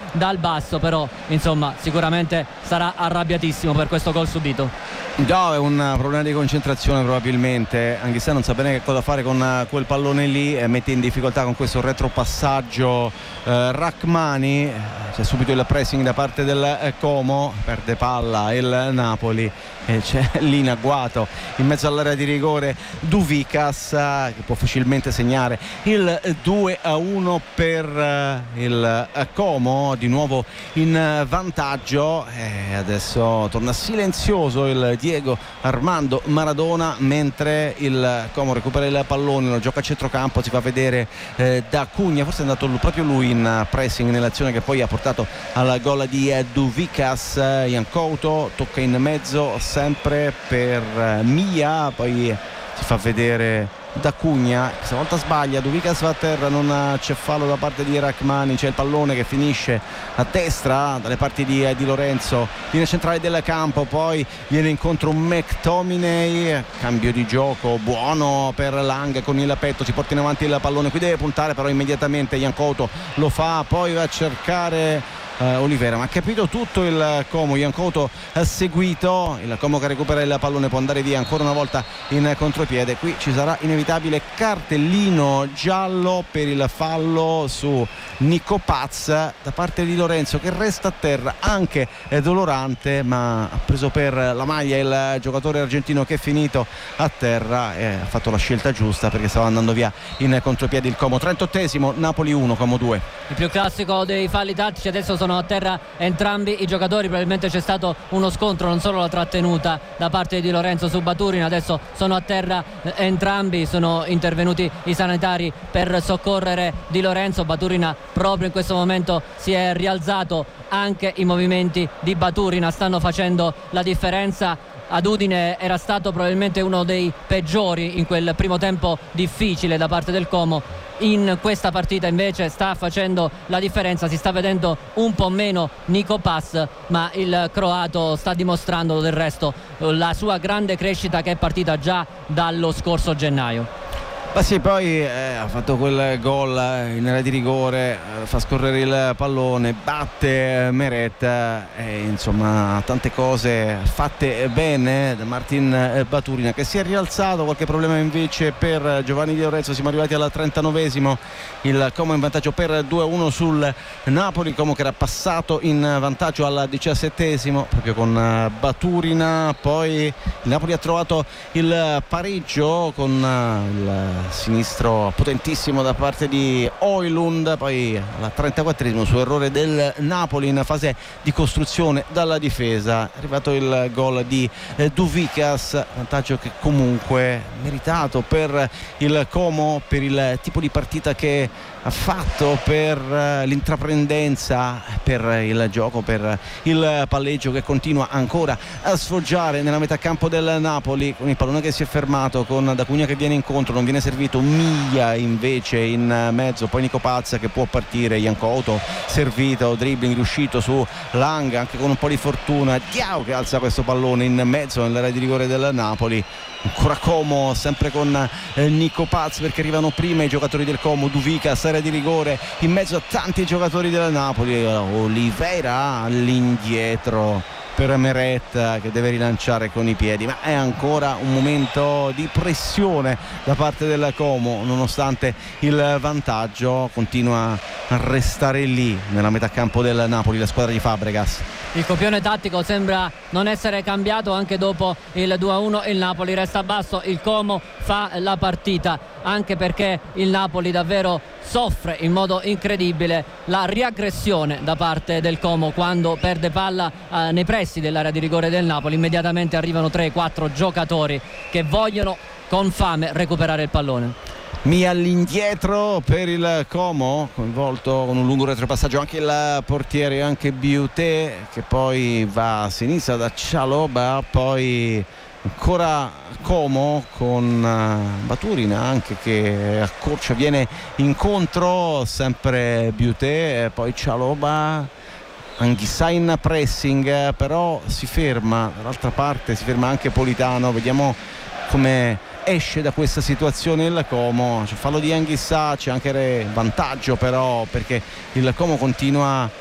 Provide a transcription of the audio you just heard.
dal basso, però insomma sicuramente sarà arrabbiatissimo per questo gol subito. No, è un problema di concentrazione probabilmente, anche se non sa bene che cosa fare con quel pallone lì, mette in difficoltà con questo retropassaggio Rachmani. C'è subito il pressing da parte del Como, perde palla il Napoli e c'è lì in agguato in mezzo all'area di rigore Douvikas, che può facilmente segnare il 2-1 per il Como, di nuovo in vantaggio, e adesso torna silenzioso il Diego Armando Maradona mentre il Como recupera il pallone, lo gioca a centrocampo, si fa vedere da Cugna, forse è andato proprio lui in pressing nell'azione che poi ha portato al gol di Douvikas. Iancouto tocca in mezzo sempre per Mia, poi si fa vedere da Cugna, questa volta sbaglia, Douvikas va a terra, non c'è fallo da parte di Rachmani, c'è il pallone che finisce a destra dalle parti di Lorenzo, linea centrale del campo, poi viene incontro un McTominay, cambio di gioco buono per Lang con il petto, si porta in avanti il pallone, qui deve puntare però immediatamente Iancouto lo fa, poi va a cercare Olivera, ma ha capito tutto il Como. Iancouto ha seguito il Como che recupera il pallone, può andare via ancora una volta in contropiede, qui ci sarà inevitabile cartellino giallo per il fallo su Nico Paz da parte di Lorenzo, che resta a terra, anche dolorante, ma ha preso per la maglia il giocatore argentino che è finito a terra e ha fatto la scelta giusta perché stava andando via in contropiede il Como. 38esimo, Napoli 1, Como 2. Il più classico dei falli tattici, adesso sono a terra entrambi i giocatori, probabilmente c'è stato uno scontro, non solo la trattenuta da parte di Lorenzo su Baturin, adesso sono a terra entrambi, sono intervenuti i sanitari per soccorrere Di Lorenzo. Baturin proprio in questo momento si è rialzato, anche i movimenti di Baturin stanno facendo la differenza. Ad Udine era stato probabilmente uno dei peggiori in quel primo tempo difficile da parte del Como, in questa partita invece sta facendo la differenza, si sta vedendo un po' meno Nico Paz, ma il croato sta dimostrando del resto la sua grande crescita che è partita già dallo scorso gennaio. Ma sì, poi ha fatto quel gol in area di rigore, fa scorrere il pallone, batte Meret, insomma tante cose fatte bene da Martin Baturin, che si è rialzato. Qualche problema invece per Giovanni Di Lorenzo, siamo arrivati al 39esimo, il Como in vantaggio per 2-1 sul Napoli, il Como che era passato in vantaggio al 17esimo proprio con Baturin. Poi il Napoli ha trovato il pareggio con il sinistro potentissimo da parte di Højlund, poi alla 34esimo su errore del Napoli in fase di costruzione dalla difesa è arrivato il gol di Douvikas, vantaggio che comunque meritato per il Como, per il tipo di partita che ha fatto, per l'intraprendenza, per il gioco, per il palleggio che continua ancora a sfoggiare nella metà campo del Napoli, con il pallone che si è fermato, con Da Cugna che viene incontro, non viene servito, Miglia invece in mezzo, poi Nico Paz che può partire, Iancouto servito, dribbling riuscito su Lang anche con un po' di fortuna, Diao che alza questo pallone in mezzo nell'area di rigore del Napoli. Ancora Como sempre con Nico Paz, perché arrivano prima i giocatori del Como, Douvikas, area di rigore in mezzo a tanti giocatori del Napoli, Oliveira all'indietro per Meret che deve rilanciare con i piedi, ma è ancora un momento di pressione da parte del Como, nonostante il vantaggio continua a restare lì nella metà campo del Napoli la squadra di Fabregas. Il copione tattico sembra non essere cambiato anche dopo il 2-1, il Napoli resta basso, il Como fa la partita, anche perché il Napoli davvero soffre in modo incredibile la riaggressione da parte del Como. Quando perde palla nei pressi dell'area di rigore del Napoli, immediatamente arrivano 3-4 giocatori che vogliono con fame recuperare il pallone. Mia all'indietro per il Como, coinvolto con un lungo retropassaggio anche il portiere, anche Biuté, che poi va a sinistra da Cialoba, poi ancora Como con Baturin anche che accorcia, viene incontro, sempre Biuté, poi Cialoba, Anghissà in pressing, però si ferma, dall'altra parte si ferma anche Politano, vediamo come esce da questa situazione il Como. C'è fallo di Anghissà, c'è anche vantaggio però, perché il Como continua